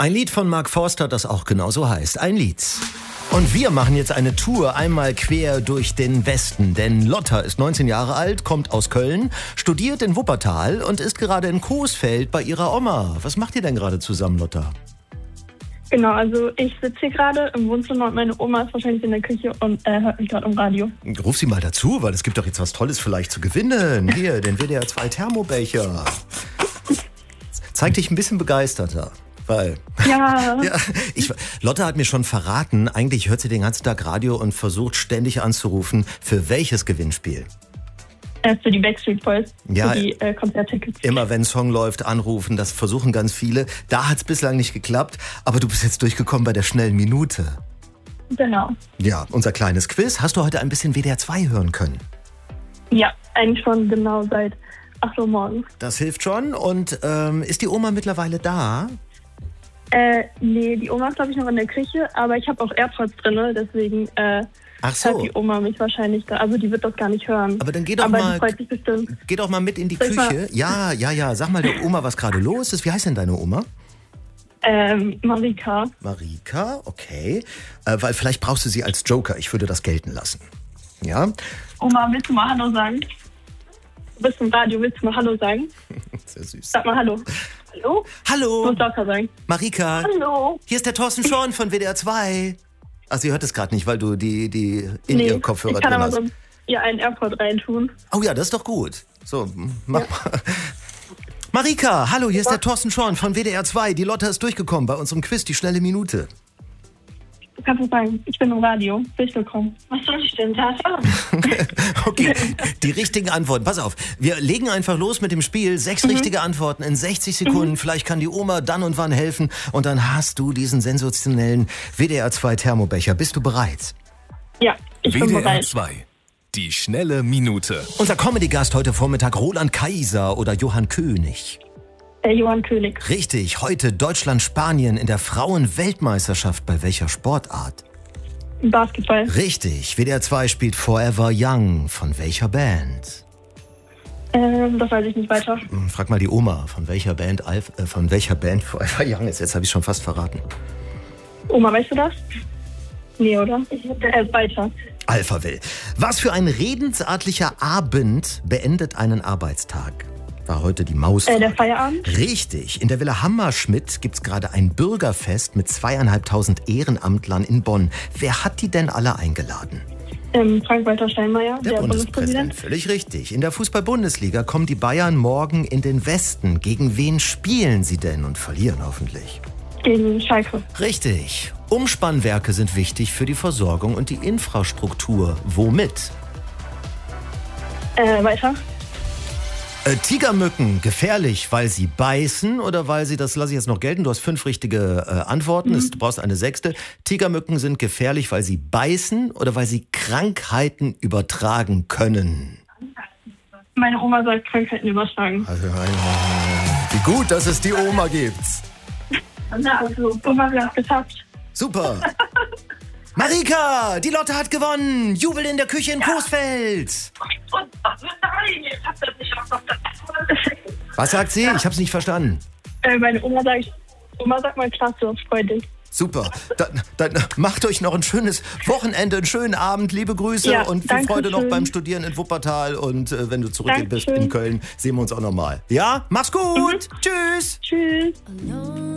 Ein Lied von Mark Forster, das auch genauso heißt. Ein Lied. Und wir machen jetzt eine Tour einmal quer durch den Westen. Denn Lotta ist 19 Jahre alt, kommt aus Köln, studiert in Wuppertal und ist gerade in Coesfeld bei ihrer Oma. Was macht ihr denn gerade zusammen, Lotta? Genau, also ich sitze hier gerade im Wohnzimmer und meine Oma ist wahrscheinlich in der Küche und hört mich gerade im Radio. Ruf sie mal dazu, weil es gibt doch jetzt was Tolles vielleicht zu gewinnen. Hier, den WDR 2 Thermobecher. Zeig dich ein bisschen begeisterter. Weil, Ja. ja, Lotta hat mir schon verraten, eigentlich hört sie den ganzen Tag Radio und versucht ständig anzurufen. Für welches Gewinnspiel? Für die Backstreet Boys, Ja, für die Konzerttickets. Immer wenn ein Song läuft, anrufen, das versuchen ganz viele. Da hat es bislang nicht geklappt, aber du bist jetzt durchgekommen bei der schnellen Minute. Genau. Ja, unser kleines Quiz. Hast du heute ein bisschen WDR 2 hören können? Ja, eigentlich schon genau seit 8 Uhr morgens. Das hilft schon. Und ist die Oma mittlerweile da? Nee, die Oma ist, glaube ich, noch in der Küche, aber ich habe auch AirPods drin, deswegen Ach so. hört die Oma mich wahrscheinlich da. Also die wird das gar nicht hören. Aber dann geh doch aber mal, die freut sich bestimmt. geh doch mal mit in die Soll ich Küche. Ja. Sag mal der Oma, was gerade los ist. Wie heißt denn deine Oma? Marika. Marika, okay. Weil vielleicht brauchst du sie als Joker. Ich würde das gelten lassen. Ja? Oma, willst du mal Hallo sagen? Du bist im Radio, willst du mal Hallo sagen? Sehr süß. Sag mal Hallo. Hallo? Hallo, Du musst lauter sagen. Marika. Hallo. Hier ist der Thorsten Schorn von WDR 2. Ach, sie hört es gerade nicht, weil du die in ihr Kopfhörer ich kann drin aber hast. so einen AirPod reintun. Oh ja, das ist doch gut. So, mach mal. Marika, hallo, hier ist der Thorsten Schorn von WDR 2. Die Lotta ist durchgekommen bei unserem Quiz, die schnelle Minute. Du kannst es sagen, ich bin im Radio. Willkommen. Was soll ich denn da sagen? Okay, die richtigen Antworten. Pass auf, wir legen einfach los mit dem Spiel. 6 richtige Antworten in 60 Sekunden. Vielleicht kann die Oma dann und wann helfen. Und dann hast du diesen sensationellen WDR 2 Thermobecher. Bist du bereit? Ja, ich bin WDR bereit. 2. Die schnelle Minute. Unser Comedy-Gast heute Vormittag, Roland Kaiser oder Johann König. Johann König. Richtig, heute Deutschland-Spanien in der Frauen-Weltmeisterschaft. Bei welcher Sportart? Basketball. Richtig, WDR 2 spielt Forever Young. Von welcher Band? Das weiß ich nicht weiter. Frag mal die Oma, von welcher Band Forever Young ist. Jetzt habe ich schon fast verraten. Oma, weißt du das? Nee, oder? Weiter. Alphaville. Was für ein redensartlicher Abend beendet einen Arbeitstag? War heute die Maus. Der Feierabend? Richtig. In der Villa Hammerschmidt gibt's gerade ein Bürgerfest mit 2.500 Ehrenamtlern in Bonn. Wer hat die denn alle eingeladen? Frank-Walter Steinmeier, der Bundespräsident. Völlig richtig. In der Fußball-Bundesliga kommen die Bayern morgen in den Westen. Gegen wen spielen sie denn und verlieren hoffentlich? Gegen Schalke. Richtig. Umspannwerke sind wichtig für die Versorgung und die Infrastruktur. Womit? Weiter. Tigermücken gefährlich, weil sie beißen oder weil sie, das lasse ich jetzt noch gelten, du hast 5 richtige Antworten, du brauchst eine 6. Tigermücken sind gefährlich, weil sie beißen oder weil sie Krankheiten übertragen können. Meine Oma sagt Krankheiten übertragen. Also, wie gut, dass es die Oma gibt. Na, also, Oma, wir haben es geschafft. Super. Marika, die Lotte hat gewonnen. Jubel in der Küche in Coesfeld. Nein, ich hab das nicht auch noch. Was sagt sie? Ich hab's nicht verstanden. Meine Oma sagt mal klasse, freu dich. Super. Dann macht euch noch ein schönes Wochenende, einen schönen Abend. Liebe Grüße Ja, und viel danke Freude noch schön. beim Studieren in Wuppertal. Und wenn du zurück bist Dankeschön. in Köln, sehen wir uns auch nochmal. Ja, mach's gut. Tschüss. Tschüss.